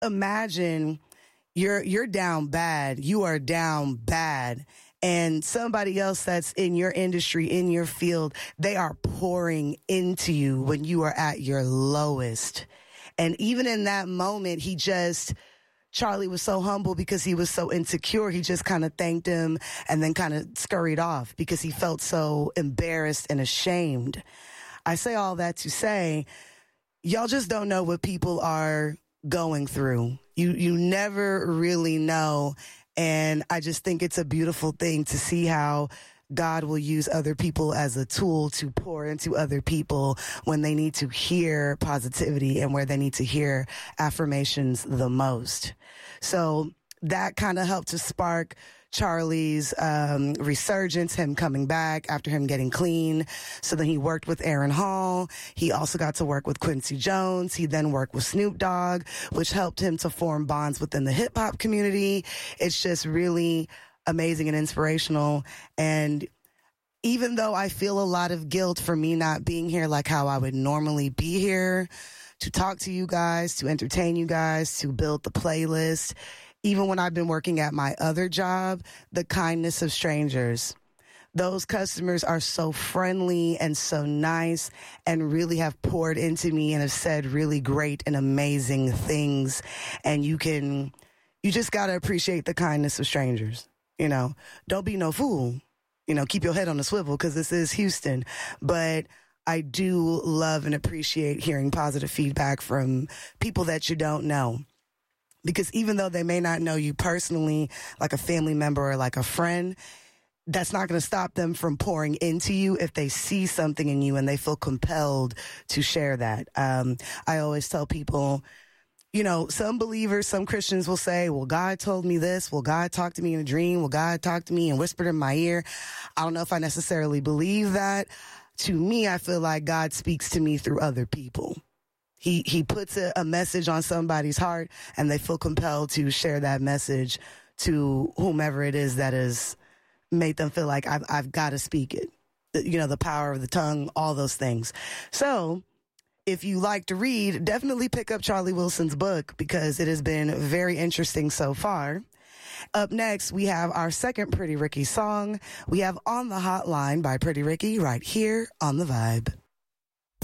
imagine you're down bad. You are down bad. And somebody else that's in your industry, in your field, they are pouring into you when you are at your lowest. And even in that moment, Charlie was so humble because he was so insecure. He just kind of thanked him and then kind of scurried off because he felt so embarrassed and ashamed. I say all that to say, y'all just don't know what people are going through. You never really know. And I just think it's a beautiful thing to see how God will use other people as a tool to pour into other people when they need to hear positivity and where they need to hear affirmations the most. So that kind of helped to spark Charlie's resurgence, him coming back after him getting clean. So then he worked with Aaron Hall. He also got to work with Quincy Jones. He then worked with Snoop Dogg, which helped him to form bonds within the hip hop community. It's just really amazing and inspirational. And even though I feel a lot of guilt for me not being here like how I would normally be here to talk to you guys, to entertain you guys, to build the playlist, even when I've been working at my other job, the kindness of strangers. Those customers are so friendly and so nice and really have poured into me and have said really great and amazing things. And you just got to appreciate the kindness of strangers. Don't be no fool. Keep your head on the swivel because this is Houston. But I do love and appreciate hearing positive feedback from people that you don't know. Because even though they may not know you personally, like a family member or like a friend, that's not going to stop them from pouring into you if they see something in you and they feel compelled to share that. I always tell people, some believers, some Christians will say, well, God told me this. Well, God talked to me in a dream. Well, God talked to me and whispered in my ear. I don't know if I necessarily believe that. To me, I feel like God speaks to me through other people. He puts a message on somebody's heart and they feel compelled to share that message to whomever it is that has made them feel like I've got to speak it. The power of the tongue, all those things. So if you like to read, definitely pick up Charlie Wilson's book because it has been very interesting so far. Up next, we have our second Pretty Ricky song. We have On the Hotline by Pretty Ricky right here on The Vibe.